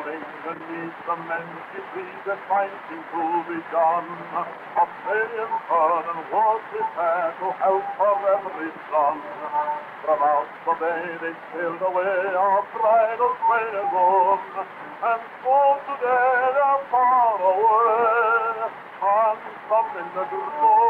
Rolling beneath the many trees that might seem to be done. A praying sun and was prepared to help her every son. From out the bay they sailed away, our bridal train is on, and so today they're far away, and some in the glow